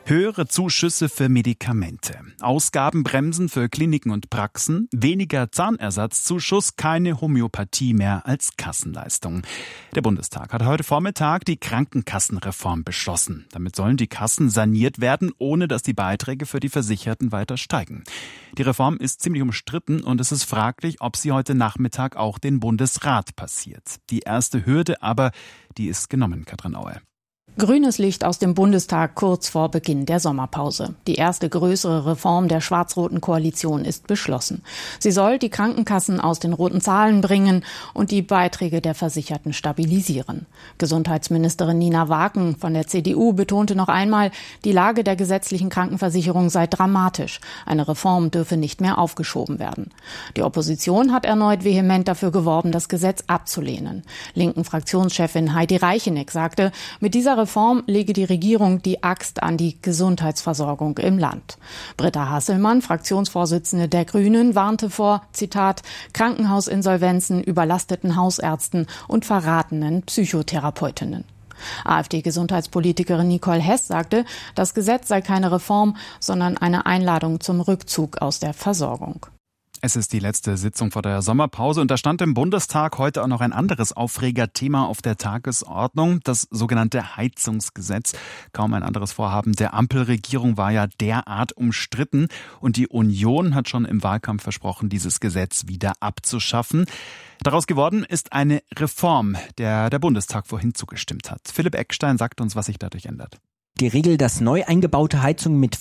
Höhere Zuschüsse für Medikamente, Ausgabenbremsen für Kliniken und Praxen, weniger Zahnersatzzuschuss, keine Homöopathie mehr als Kassenleistung. Der Bundestag hat heute Vormittag die Krankenkassenreform beschlossen. Damit sollen die Kassen saniert werden, ohne dass die Beiträge für die Versicherten weiter steigen. Die Reform ist ziemlich umstritten und es ist fraglich, ob sie heute Nachmittag auch den Bundesrat passiert. Die erste Hürde aber, die ist genommen, Katrin Aue. Grünes Licht aus dem Bundestag kurz vor Beginn der Sommerpause. Die erste größere Reform der schwarz-roten Koalition ist beschlossen. Sie soll die Krankenkassen aus den roten Zahlen bringen und die Beiträge der Versicherten stabilisieren. Gesundheitsministerin Nina Waken von der CDU betonte noch einmal, die Lage der gesetzlichen Krankenversicherung sei dramatisch. Eine Reform dürfe nicht mehr aufgeschoben werden. Die Opposition hat erneut vehement dafür geworben, das Gesetz abzulehnen. Linken Fraktionschefin Heidi Reicheneck sagte, mit dieser Reform lege die Regierung die Axt an die Gesundheitsversorgung im Land. Britta Hasselmann, Fraktionsvorsitzende der Grünen, warnte vor, Zitat, Krankenhausinsolvenzen, überlasteten Hausärzten und verratenen Psychotherapeutinnen. AfD-Gesundheitspolitikerin Nicole Hess sagte, das Gesetz sei keine Reform, sondern eine Einladung zum Rückzug aus der Versorgung. Es ist die letzte Sitzung vor der Sommerpause und da stand im Bundestag heute auch noch ein anderes Aufregerthema auf der Tagesordnung, das sogenannte Heizungsgesetz. Kaum ein anderes Vorhaben der Ampelregierung war ja derart umstritten und die Union hat schon im Wahlkampf versprochen, dieses Gesetz wieder abzuschaffen. Daraus geworden ist eine Reform, der Bundestag vorhin zugestimmt hat. Philipp Eckstein sagt uns, was sich dadurch ändert. Die Regel, dass neu eingebaute Heizungen mit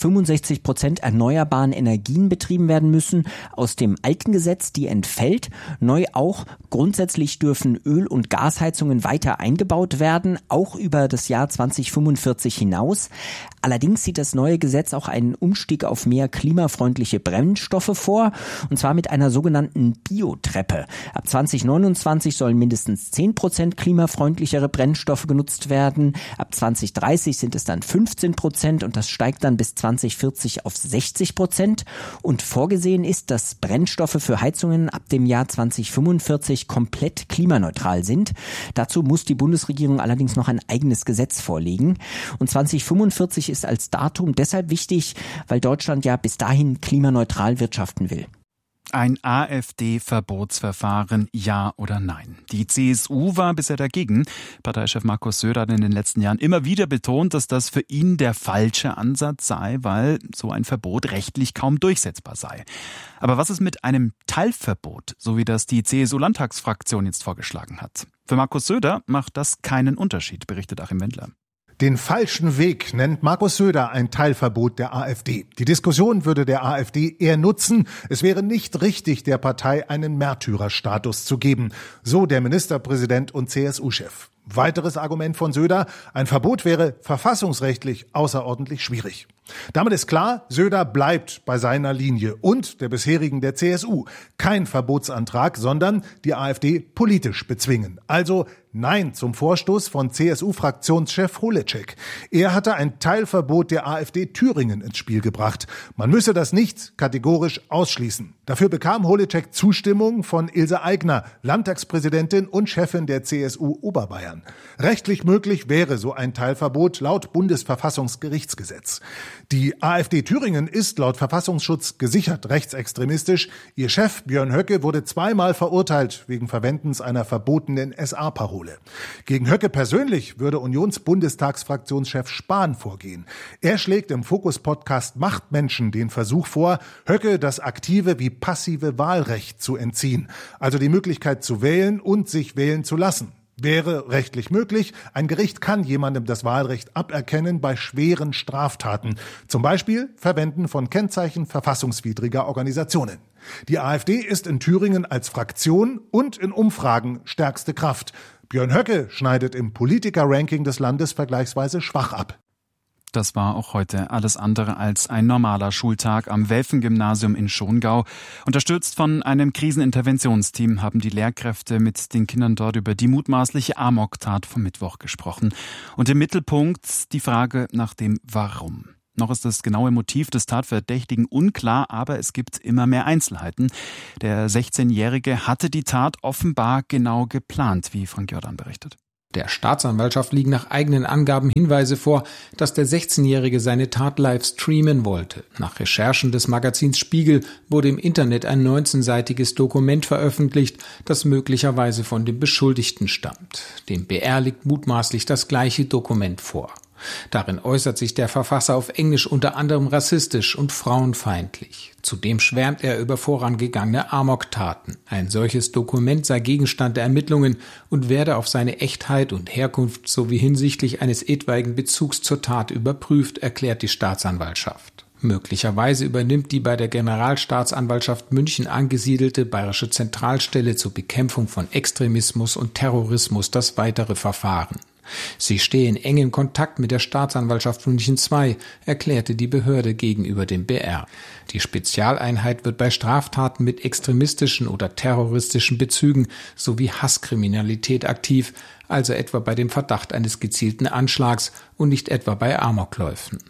65% erneuerbaren Energien betrieben werden müssen, aus dem alten Gesetz, die entfällt. Neu auch, grundsätzlich dürfen Öl- und Gasheizungen weiter eingebaut werden, auch über das Jahr 2045 hinaus. Allerdings sieht das neue Gesetz auch einen Umstieg auf mehr klimafreundliche Brennstoffe vor, und zwar mit einer sogenannten Biotreppe. Ab 2029 sollen mindestens 10% klimafreundlichere Brennstoffe genutzt werden. Ab 2030 sind es dann 15% und das steigt dann bis 2040 auf 60%. Und vorgesehen ist, dass Brennstoffe für Heizungen ab dem Jahr 2045 komplett klimaneutral sind. Dazu muss die Bundesregierung allerdings noch ein eigenes Gesetz vorlegen. Und 2045 ist als Datum deshalb wichtig, weil Deutschland ja bis dahin klimaneutral wirtschaften will. Ein AfD-Verbotsverfahren, ja oder nein? Die CSU war bisher dagegen. Parteichef Markus Söder hat in den letzten Jahren immer wieder betont, dass das für ihn der falsche Ansatz sei, weil so ein Verbot rechtlich kaum durchsetzbar sei. Aber was ist mit einem Teilverbot, so wie das die CSU-Landtagsfraktion jetzt vorgeschlagen hat? Für Markus Söder macht das keinen Unterschied, berichtet Achim Wendler. Den falschen Weg nennt Markus Söder ein Teilverbot der AfD. Die Diskussion würde der AfD eher nutzen. Es wäre nicht richtig, der Partei einen Märtyrerstatus zu geben, so der Ministerpräsident und CSU-Chef. Weiteres Argument von Söder, ein Verbot wäre verfassungsrechtlich außerordentlich schwierig. Damit ist klar, Söder bleibt bei seiner Linie und der bisherigen der CSU. Kein Verbotsantrag, sondern die AfD politisch bezwingen. Also Nein zum Vorstoß von CSU-Fraktionschef Holecek. Er hatte ein Teilverbot der AfD Thüringen ins Spiel gebracht. Man müsse das nicht kategorisch ausschließen. Dafür bekam Holecek Zustimmung von Ilse Aigner, Landtagspräsidentin und Chefin der CSU Oberbayern. Rechtlich möglich wäre so ein Teilverbot laut Bundesverfassungsgerichtsgesetz. Die AfD Thüringen ist laut Verfassungsschutz gesichert rechtsextremistisch. Ihr Chef Björn Höcke wurde zweimal verurteilt wegen Verwendens einer verbotenen SA-Parole. Gegen Höcke persönlich würde Unionsbundestagsfraktionschef Spahn vorgehen. Er schlägt im Fokus-Podcast Machtmenschen den Versuch vor, Höcke das aktive wie passive Wahlrecht zu entziehen, also die Möglichkeit zu wählen und sich wählen zu lassen. Wäre rechtlich möglich. Ein Gericht kann jemandem das Wahlrecht aberkennen bei schweren Straftaten. Zum Beispiel Verwenden von Kennzeichen verfassungswidriger Organisationen. Die AfD ist in Thüringen als Fraktion und in Umfragen stärkste Kraft. Björn Höcke schneidet im Politiker-Ranking des Landes vergleichsweise schwach ab. Das war auch heute alles andere als ein normaler Schultag am Welfen-Gymnasium in Schongau. Unterstützt von einem Kriseninterventionsteam haben die Lehrkräfte mit den Kindern dort über die mutmaßliche Amoktat vom Mittwoch gesprochen. Und im Mittelpunkt die Frage nach dem Warum. Noch ist das genaue Motiv des Tatverdächtigen unklar, aber es gibt immer mehr Einzelheiten. Der 16-Jährige hatte die Tat offenbar genau geplant, wie Frank Jordan berichtet. Der Staatsanwaltschaft liegen nach eigenen Angaben Hinweise vor, dass der 16-Jährige seine Tat live streamen wollte. Nach Recherchen des Magazins Spiegel wurde im Internet ein 19-seitiges Dokument veröffentlicht, das möglicherweise von dem Beschuldigten stammt. Dem BR liegt mutmaßlich das gleiche Dokument vor. Darin äußert sich der Verfasser auf Englisch unter anderem rassistisch und frauenfeindlich. Zudem schwärmt er über vorangegangene Amoktaten. Ein solches Dokument sei Gegenstand der Ermittlungen und werde auf seine Echtheit und Herkunft sowie hinsichtlich eines etwaigen Bezugs zur Tat überprüft, erklärt die Staatsanwaltschaft. Möglicherweise übernimmt die bei der Generalstaatsanwaltschaft München angesiedelte Bayerische Zentralstelle zur Bekämpfung von Extremismus und Terrorismus das weitere Verfahren. Sie stehe in engem Kontakt mit der Staatsanwaltschaft München II, erklärte die Behörde gegenüber dem BR. Die Spezialeinheit wird bei Straftaten mit extremistischen oder terroristischen Bezügen sowie Hasskriminalität aktiv, also etwa bei dem Verdacht eines gezielten Anschlags und nicht etwa bei Amokläufen.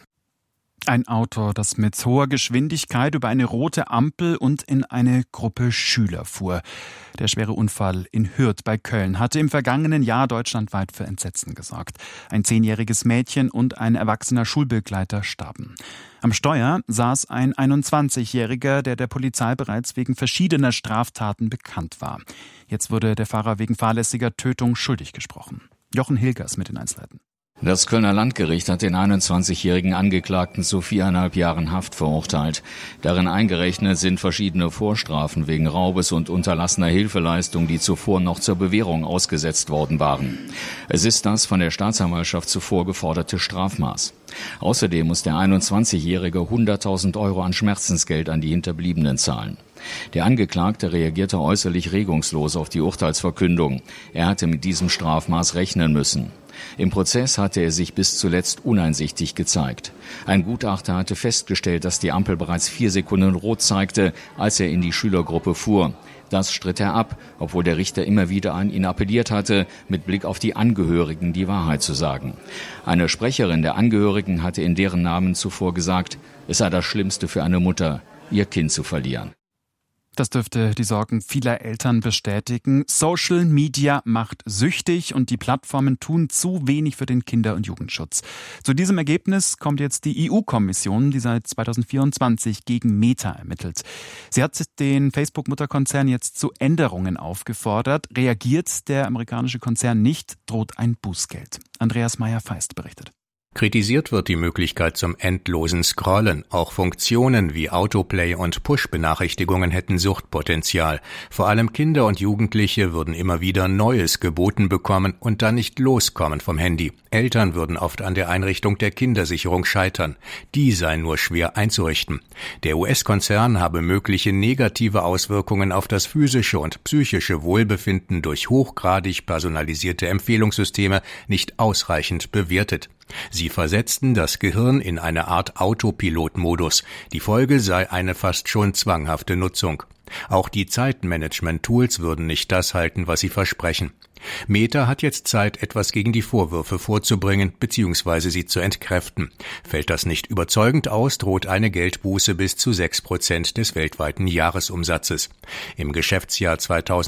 Ein Auto, das mit hoher Geschwindigkeit über eine rote Ampel und in eine Gruppe Schüler fuhr. Der schwere Unfall in Hürth bei Köln hatte im vergangenen Jahr deutschlandweit für Entsetzen gesorgt. Ein 10-jähriges Mädchen und ein erwachsener Schulbegleiter starben. Am Steuer saß ein 21-Jähriger, der Polizei bereits wegen verschiedener Straftaten bekannt war. Jetzt wurde der Fahrer wegen fahrlässiger Tötung schuldig gesprochen. Jochen Hilgers mit den Einzelheiten. Das Kölner Landgericht hat den 21-jährigen Angeklagten zu 4,5 Jahren Haft verurteilt. Darin eingerechnet sind verschiedene Vorstrafen wegen Raubes und unterlassener Hilfeleistung, die zuvor noch zur Bewährung ausgesetzt worden waren. Es ist das von der Staatsanwaltschaft zuvor geforderte Strafmaß. Außerdem muss der 21-Jährige 100.000 € an Schmerzensgeld an die Hinterbliebenen zahlen. Der Angeklagte reagierte äußerlich regungslos auf die Urteilsverkündung. Er hatte mit diesem Strafmaß rechnen müssen. Im Prozess hatte er sich bis zuletzt uneinsichtig gezeigt. Ein Gutachter hatte festgestellt, dass die Ampel bereits 4 Sekunden rot zeigte, als er in die Schülergruppe fuhr. Das stritt er ab, obwohl der Richter immer wieder an ihn appelliert hatte, mit Blick auf die Angehörigen die Wahrheit zu sagen. Eine Sprecherin der Angehörigen hatte in deren Namen zuvor gesagt, es sei das Schlimmste für eine Mutter, ihr Kind zu verlieren. Das dürfte die Sorgen vieler Eltern bestätigen. Social Media macht süchtig und die Plattformen tun zu wenig für den Kinder- und Jugendschutz. Zu diesem Ergebnis kommt jetzt die EU-Kommission, die seit 2024 gegen Meta ermittelt. Sie hat den Facebook-Mutterkonzern jetzt zu Änderungen aufgefordert. Reagiert der amerikanische Konzern nicht, droht ein Bußgeld. Andreas Meyer-Feist berichtet. Kritisiert wird die Möglichkeit zum endlosen Scrollen. Auch Funktionen wie Autoplay und Push-Benachrichtigungen hätten Suchtpotenzial. Vor allem Kinder und Jugendliche würden immer wieder Neues geboten bekommen und dann nicht loskommen vom Handy. Eltern würden oft an der Einrichtung der Kindersicherung scheitern. Die sei nur schwer einzurichten. Der US-Konzern habe mögliche negative Auswirkungen auf das physische und psychische Wohlbefinden durch hochgradig personalisierte Empfehlungssysteme nicht ausreichend bewertet. Sie versetzten das Gehirn in eine Art Autopilot-Modus. Die Folge sei eine fast schon zwanghafte Nutzung. Auch die Zeitmanagement-Tools würden nicht das halten, was sie versprechen. Meta hat jetzt Zeit, etwas gegen die Vorwürfe vorzubringen bzw. sie zu entkräften. Fällt das nicht überzeugend aus, droht eine Geldbuße bis zu 6% des weltweiten Jahresumsatzes. Im Geschäftsjahr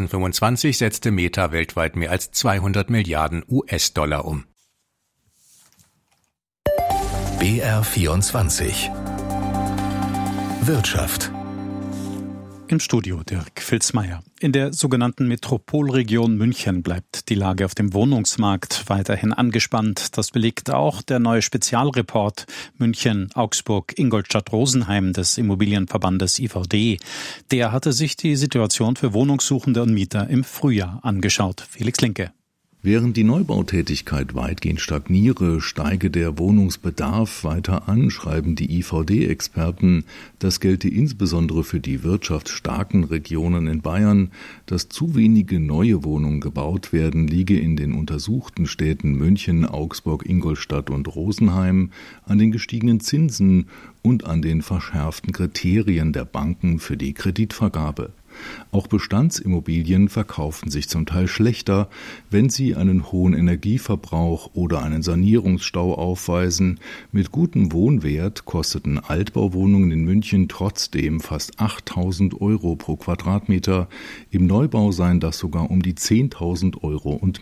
2025 setzte Meta weltweit mehr als 200 Milliarden US-Dollar um. BR24 Wirtschaft. Im Studio Dirk Filzmeier. In der sogenannten Metropolregion München bleibt die Lage auf dem Wohnungsmarkt weiterhin angespannt. Das belegt auch der neue Spezialreport München, Augsburg, Ingolstadt, Rosenheim des Immobilienverbandes IVD. Der hatte sich die Situation für Wohnungssuchende und Mieter im Frühjahr angeschaut. Felix Linke. Während die Neubautätigkeit weitgehend stagniere, steige der Wohnungsbedarf weiter an, schreiben die IVD-Experten. Das gelte insbesondere für die wirtschaftsstarken Regionen in Bayern. Dass zu wenige neue Wohnungen gebaut werden, liege in den untersuchten Städten München, Augsburg, Ingolstadt und Rosenheim an den gestiegenen Zinsen und an den verschärften Kriterien der Banken für die Kreditvergabe. Auch Bestandsimmobilien verkaufen sich zum Teil schlechter, wenn sie einen hohen Energieverbrauch oder einen Sanierungsstau aufweisen. Mit gutem Wohnwert kosteten Altbauwohnungen in München trotzdem fast 8.000 € pro Quadratmeter. Im Neubau seien das sogar um die 10.000 € und mehr.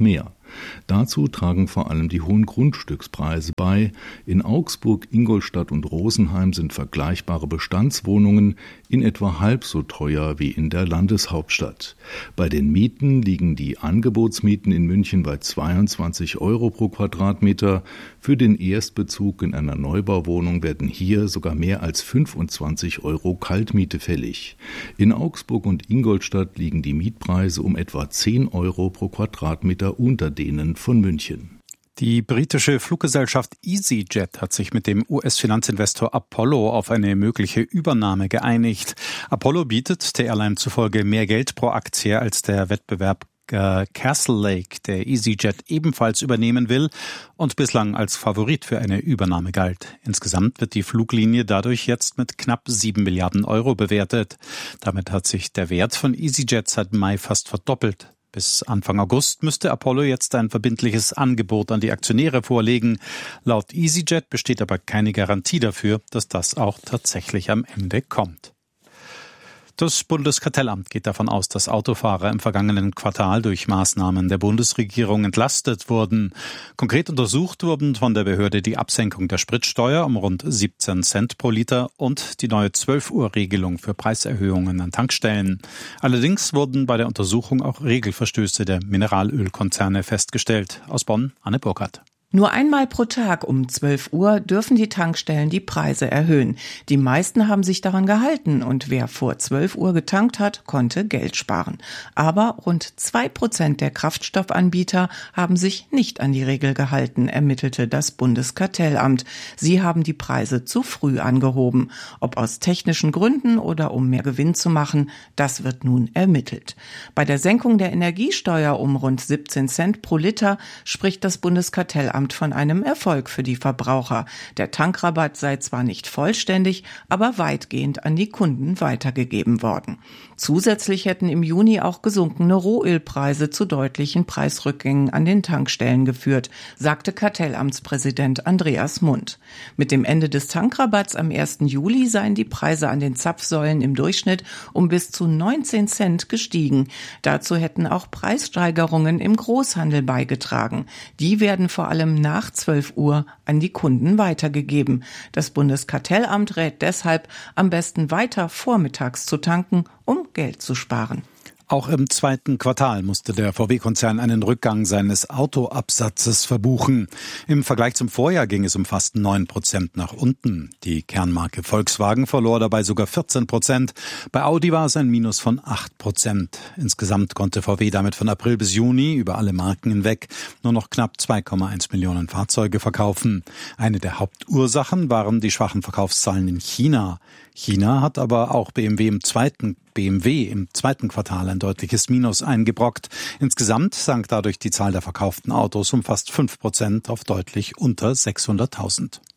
Dazu tragen vor allem die hohen Grundstückspreise bei. In Augsburg, Ingolstadt und Rosenheim sind vergleichbare Bestandswohnungen in etwa halb so teuer wie in der Landeshauptstadt. Bei den Mieten liegen die Angebotsmieten in München bei 22 € pro Quadratmeter. Für den Erstbezug in einer Neubauwohnung werden hier sogar mehr als 25 € Kaltmiete fällig. In Augsburg und Ingolstadt liegen die Mietpreise um etwa 10 € pro Quadratmeter unter denen von München. Die britische Fluggesellschaft EasyJet hat sich mit dem US-Finanzinvestor Apollo auf eine mögliche Übernahme geeinigt. Apollo bietet der Airline zufolge mehr Geld pro Aktie als der Wettbewerb Castle Lake, der EasyJet ebenfalls übernehmen will und bislang als Favorit für eine Übernahme galt. Insgesamt wird die Fluglinie dadurch jetzt mit knapp 7 Milliarden € bewertet. Damit hat sich der Wert von EasyJet seit Mai fast verdoppelt. Bis Anfang August müsste Apollo jetzt ein verbindliches Angebot an die Aktionäre vorlegen. Laut EasyJet besteht aber keine Garantie dafür, dass das auch tatsächlich am Ende kommt. Das Bundeskartellamt geht davon aus, dass Autofahrer im vergangenen Quartal durch Maßnahmen der Bundesregierung entlastet wurden. Konkret untersucht wurden von der Behörde die Absenkung der Spritsteuer um rund 17 Cent pro Liter und die neue 12-Uhr-Regelung für Preiserhöhungen an Tankstellen. Allerdings wurden bei der Untersuchung auch Regelverstöße der Mineralölkonzerne festgestellt. Aus Bonn, Anne Burkhardt. Nur einmal pro Tag um 12 Uhr dürfen die Tankstellen die Preise erhöhen. Die meisten haben sich daran gehalten und wer vor 12 Uhr getankt hat, konnte Geld sparen. Aber rund 2% der Kraftstoffanbieter haben sich nicht an die Regel gehalten, ermittelte das Bundeskartellamt. Sie haben die Preise zu früh angehoben. Ob aus technischen Gründen oder um mehr Gewinn zu machen, das wird nun ermittelt. Bei der Senkung der Energiesteuer um rund 17 Cent pro Liter spricht das Bundeskartellamt von einem Erfolg für die Verbraucher. Der Tankrabatt sei zwar nicht vollständig, aber weitgehend an die Kunden weitergegeben worden. Zusätzlich hätten im Juni auch gesunkene Rohölpreise zu deutlichen Preisrückgängen an den Tankstellen geführt, sagte Kartellamtspräsident Andreas Mund. Mit dem Ende des Tankrabatts am 1. Juli seien die Preise an den Zapfsäulen im Durchschnitt um bis zu 19 Cent gestiegen. Dazu hätten auch Preissteigerungen im Großhandel beigetragen. Die werden vor allem nach 12 Uhr an die Kunden weitergegeben. Das Bundeskartellamt rät deshalb, am besten weiter vormittags zu tanken, um Geld zu sparen. Auch im zweiten Quartal musste der VW-Konzern einen Rückgang seines Autoabsatzes verbuchen. Im Vergleich zum Vorjahr ging es um fast 9% nach unten. Die Kernmarke Volkswagen verlor dabei sogar 14%. Bei Audi war es ein Minus von 8%. Insgesamt konnte VW damit von April bis Juni über alle Marken hinweg nur noch knapp 2,1 Millionen Fahrzeuge verkaufen. Eine der Hauptursachen waren die schwachen Verkaufszahlen in China. China hat aber auch BMW im zweiten Quartal ein deutliches Minus eingebrockt. Insgesamt sank dadurch die Zahl der verkauften Autos um fast 5% auf deutlich unter 600.000.